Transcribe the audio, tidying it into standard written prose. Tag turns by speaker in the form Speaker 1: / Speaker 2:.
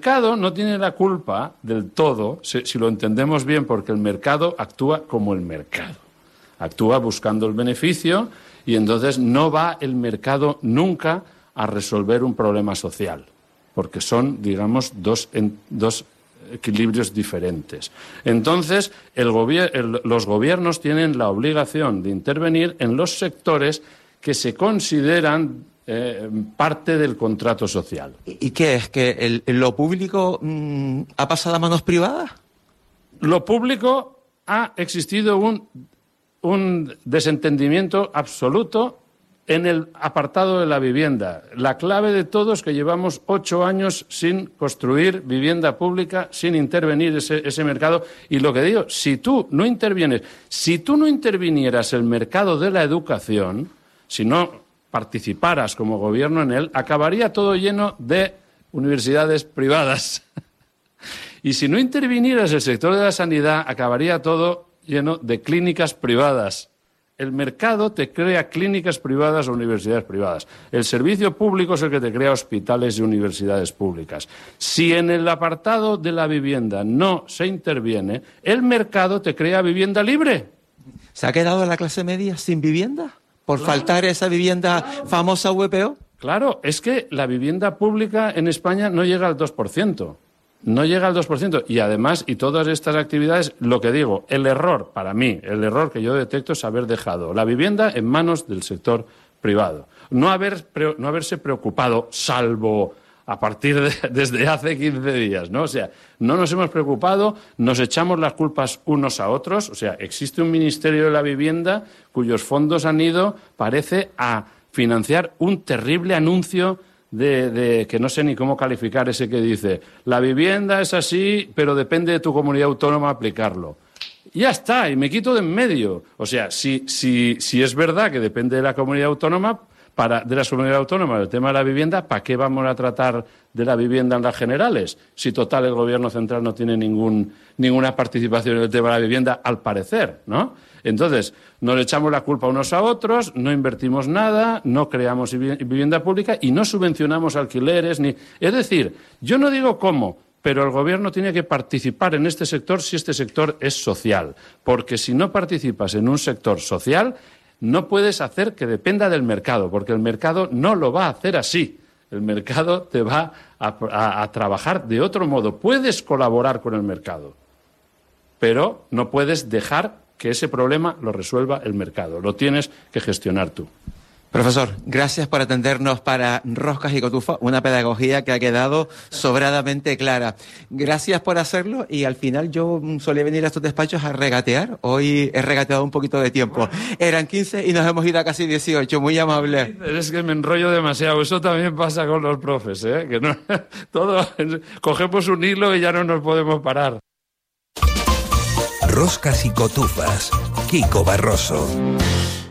Speaker 1: mercado no tiene la culpa del todo, si lo entendemos bien, porque el mercado actúa como el mercado. Actúa buscando el beneficio y entonces no va el mercado nunca a resolver un problema social, porque son, digamos, dos equilibrios diferentes. Entonces, los gobiernos tienen la obligación de intervenir en los sectores que se consideran parte del contrato social.
Speaker 2: ¿Y qué es? ¿Que lo público ha pasado a manos privadas?
Speaker 1: Lo público ha existido un desentendimiento absoluto en el apartado de la vivienda. La clave de todo es que llevamos 8 años sin construir vivienda pública, sin intervenir ese mercado. Y lo que digo, si tú no intervinieras el mercado de la educación, si no participaras como gobierno en él, acabaría todo lleno de universidades privadas. Y si no intervinieras el sector de la sanidad, acabaría todo lleno de clínicas privadas. El mercado te crea clínicas privadas o universidades privadas. El servicio público es el que te crea hospitales y universidades públicas. Si en el apartado de la vivienda no se interviene, el mercado te crea vivienda libre.
Speaker 2: ¿Se ha quedado la clase media sin vivienda? ¿Por faltar esa vivienda famosa VPO?
Speaker 1: Claro, es que la vivienda pública en España no llega al 2%. No llega al 2%. Y además, y todas estas actividades, lo que digo, el error, para mí, el error que yo detecto es haber dejado la vivienda en manos del sector privado. No haberse preocupado, salvo a partir desde hace 15 días, ¿no? O sea, no nos hemos preocupado, nos echamos las culpas unos a otros. O sea, existe un Ministerio de la Vivienda cuyos fondos han ido, parece, a financiar un terrible anuncio de que no sé ni cómo calificar ese que dice, la vivienda es así, pero depende de tu comunidad autónoma aplicarlo. Ya está, y me quito de en medio. O sea, si es verdad que depende de la comunidad autónoma, de la comunidad autónoma el tema de la vivienda, ¿para qué vamos a tratar de la vivienda en las generales? Si total el gobierno central no tiene ninguna participación en el tema de la vivienda, al parecer, ¿no? Entonces, nos echamos la culpa unos a otros, no invertimos nada, no creamos vivienda pública y no subvencionamos alquileres. Es decir, yo no digo cómo, pero el gobierno tiene que participar en este sector si este sector es social. Porque si no participas en un sector social, no puedes hacer que dependa del mercado, porque el mercado no lo va a hacer así. El mercado te va a trabajar de otro modo. Puedes colaborar con el mercado, pero no puedes dejar que ese problema lo resuelva el mercado. Lo tienes que gestionar tú.
Speaker 2: Profesor, gracias por atendernos para Roscas y Cotufas, una pedagogía que ha quedado sobradamente clara. Gracias por hacerlo y al final yo solía venir a estos despachos a regatear. Hoy he regateado un poquito de tiempo. Eran 15 y nos hemos ido a casi 18. Muy amable.
Speaker 1: Es que me enrollo demasiado. Eso también pasa con los profes, ¿eh? Que no, cogemos un hilo y ya no nos podemos parar.
Speaker 3: Roscas y Cotufas, Kiko Barroso.